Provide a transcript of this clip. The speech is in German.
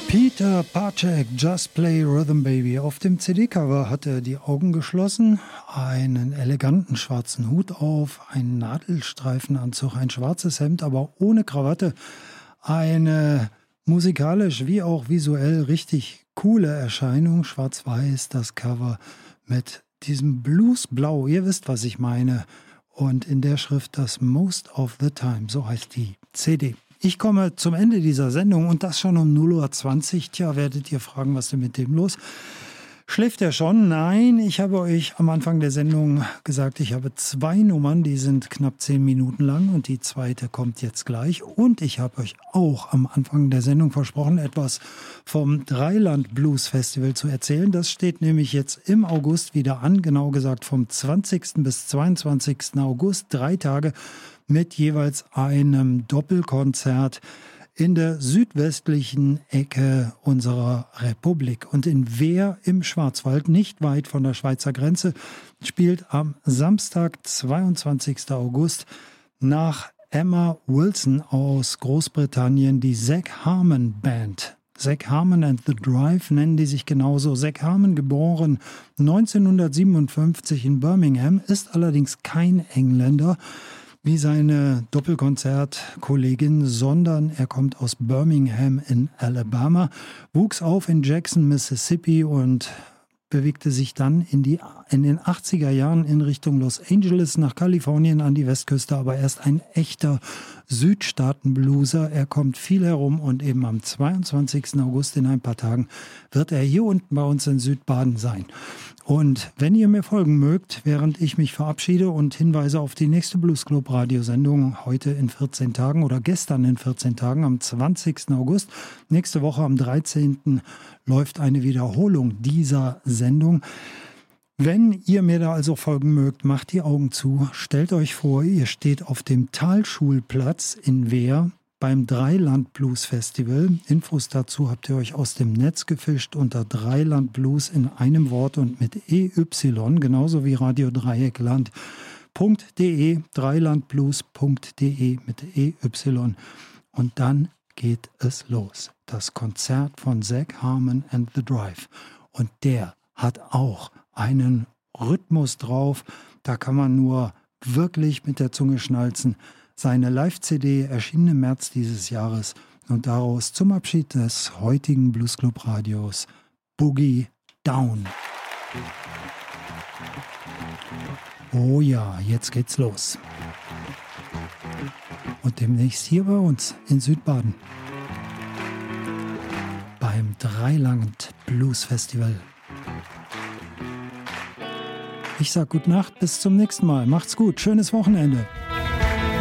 Peter Pacek, Just Play Rhythm Baby. Auf dem CD-Cover hat er die Augen geschlossen, einen eleganten schwarzen Hut auf, einen Nadelstreifenanzug, ein schwarzes Hemd, aber ohne Krawatte. Eine musikalisch wie auch visuell richtig coole Erscheinung. Schwarz-weiß, das Cover mit diesem Bluesblau. Ihr wisst, was ich meine. Und in der Schrift das Most of the Time, so heißt die CD. Ich komme zum Ende dieser Sendung und das schon um 0:20 Uhr. Tja, werdet ihr fragen, was ist denn mit dem los? Schläft er schon? Nein, ich habe euch am Anfang der Sendung gesagt, ich habe 2 Nummern, die sind knapp 10 Minuten lang und die zweite kommt jetzt gleich. Und ich habe euch auch am Anfang der Sendung versprochen, etwas vom Dreiland Blues Festival zu erzählen. Das steht nämlich jetzt im August wieder an, genau gesagt vom 20. bis 22. August, 3 Tage mit jeweils einem Doppelkonzert in der südwestlichen Ecke unserer Republik. Und in Wehr im Schwarzwald, nicht weit von der Schweizer Grenze, spielt am Samstag, 22. August, nach Emma Wilson aus Großbritannien die Zac Harmon Band. Zac Harmon and the Drive nennen die sich genauso. Zac Harmon, geboren 1957 in Birmingham, ist allerdings kein Engländer wie seine Doppelkonzertkollegin, sondern er kommt aus Birmingham in Alabama, wuchs auf in Jackson, Mississippi und bewegte sich dann in den 80er Jahren in Richtung Los Angeles nach Kalifornien an die Westküste, aber er ist ein echter Südstaaten-Blueser. Er kommt viel herum und eben am 22. August in ein paar Tagen wird er hier unten bei uns in Südbaden sein. Und wenn ihr mir folgen mögt, während ich mich verabschiede und hinweise auf die nächste Blues Club Radiosendung heute in 14 Tagen oder gestern in 14 Tagen am 20. August, nächste Woche am 13. läuft eine Wiederholung dieser Sendung. Wenn ihr mir da also folgen mögt, macht die Augen zu, stellt euch vor, ihr steht auf dem Talschulplatz in Wehr beim Dreiland Blues Festival. Infos dazu habt ihr euch aus dem Netz gefischt unter Dreiland Blues in einem Wort und mit EY, genauso wie Radio Dreieckland.de, dreilandblues.de mit EY. Und dann geht es los. Das Konzert von Zac Harmon and the Drive. Und der hat auch einen Rhythmus drauf. Da kann man nur wirklich mit der Zunge schnalzen. Seine Live-CD erschien im März dieses Jahres und daraus zum Abschied des heutigen Blues Club Radios Boogie Down. Oh ja, jetzt geht's los. Und demnächst hier bei uns in Südbaden beim Dreiland Blues Festival. Ich sag gute Nacht, bis zum nächsten Mal. Macht's gut, schönes Wochenende.